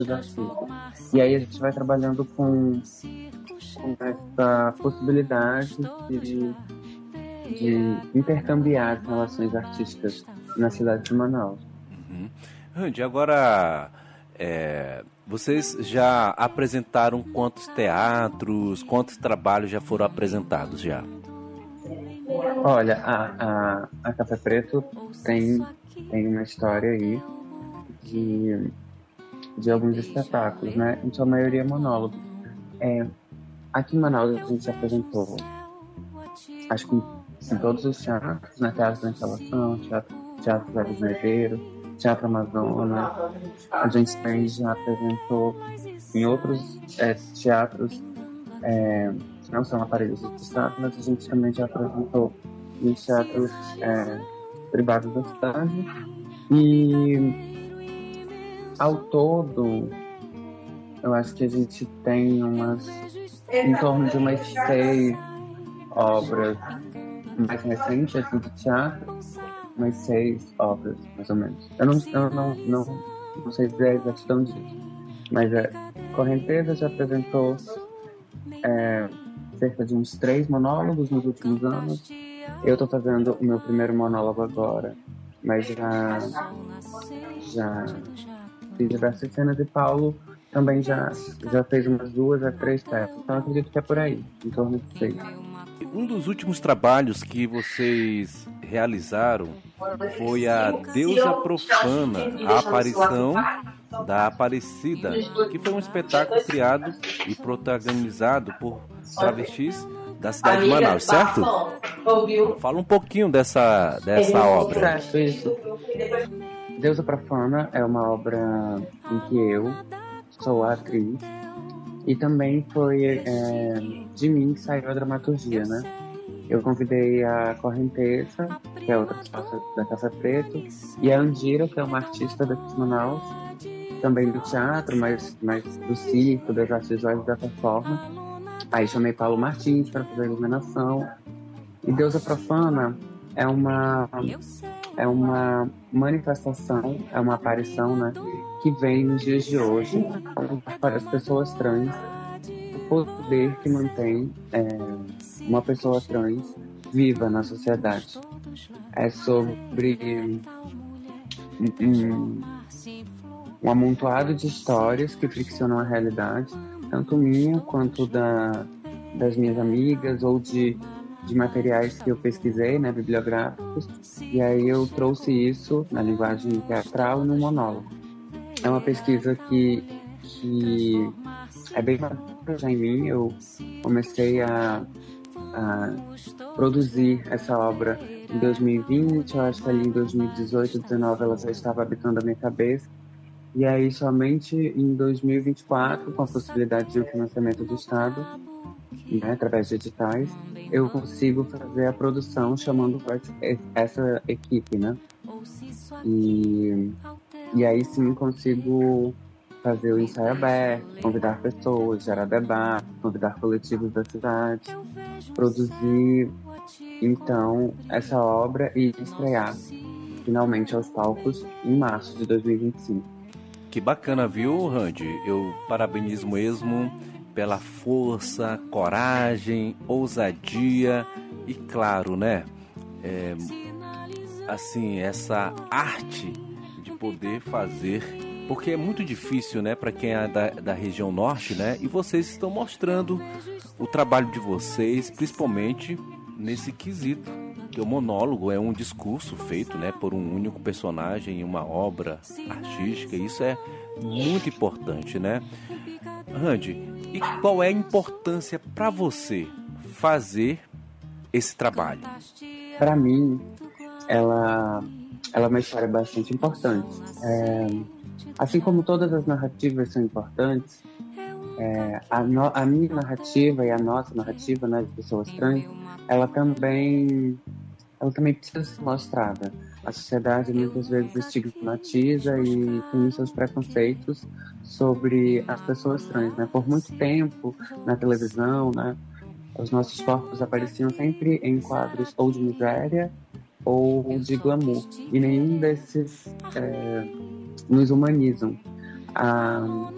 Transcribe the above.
artistas. E aí a gente vai trabalhando com essa possibilidade de intercambiar as relações artísticas na cidade de Manaus. Randy, agora vocês já apresentaram quantos teatros, quantos trabalhos já foram apresentados já? Olha, a Café Preto tem uma história aí de alguns espetáculos, né? Em sua maioria monólogo. Aqui em Manaus a gente se apresentou, acho que em todos os teatros, né? Teatro da Instalação, Teatro Zé dos Medeiros, Teatro Amazonas. A gente também já apresentou em outros teatros que não são aparelhos do Estado, mas a gente também já apresentou em teatros privados da cidade. E ao todo, eu acho que a gente tem em torno de umas 6 obras mais recentes assim, de teatro, umas 6 obras, mais ou menos. Eu não sei dizer a exatidão disso, mas Correnteza já apresentou cerca de uns 3 monólogos nos últimos anos. Eu estou fazendo o meu primeiro monólogo agora, mas já fiz diversas cenas e Paulo também já fez umas 2 a 3 peças. Então acredito que é por aí, em torno de 6. Um dos últimos trabalhos que vocês realizaram foi a Deusa Profana, a aparição da Aparecida, que foi um espetáculo criado e protagonizado por travestis da cidade de Manaus, certo? Fala um pouquinho dessa obra. Isso. Deusa Profana é uma obra em que eu sou a atriz e também foi de mim que saiu a dramaturgia, né? Eu convidei a Correnteza, que é outra sócia da Café Preto, e a Andira, que é uma artista daqui de Manaus, também do teatro, mas do circo, das artes visuais e da performance. Aí chamei Paulo Martins para fazer a iluminação. E Deusa Profana é uma manifestação, é uma aparição, né, que vem nos dias de hoje para as pessoas trans, o poder que mantém uma pessoa trans viva na sociedade. É sobre um amontoado de histórias que ficcionam a realidade, tanto minha quanto das minhas amigas ou de materiais que eu pesquisei, né, bibliográficos, e aí eu trouxe isso na linguagem teatral e no monólogo. É uma pesquisa que é bem madura já em mim. Eu comecei a produzir essa obra em 2020, eu acho que ali em 2018, 2019 ela já estava habitando a minha cabeça. E aí, somente em 2024, com a possibilidade de financiamento do Estado, né, através de editais, eu consigo fazer a produção chamando essa equipe, né? E aí sim consigo fazer o ensaio aberto, convidar pessoas, gerar debate, convidar coletivos da cidade, produzir, então, essa obra e estrear finalmente aos palcos em março de 2025. Que bacana, viu, Randy? Eu parabenizo mesmo pela força, coragem, ousadia e, claro, né? Assim, essa arte de poder fazer, porque é muito difícil, né, para quem é da região norte, né? E vocês estão mostrando o trabalho de vocês, principalmente nesse quesito, que o monólogo é um discurso feito, né, por um único personagem em uma obra artística. Isso é muito importante, né? Randy, e qual é a importância para você fazer esse trabalho? Para mim, ela é uma história bastante importante. Assim como todas as narrativas são importantes, a minha narrativa e a nossa narrativa, né, de pessoas trans, ela também precisa ser mostrada. A sociedade muitas vezes estigmatiza e tem os seus preconceitos sobre as pessoas trans, né? Por muito tempo, na televisão, né, os nossos corpos apareciam sempre em quadros ou de miséria ou de glamour, e nenhum desses nos humanizam.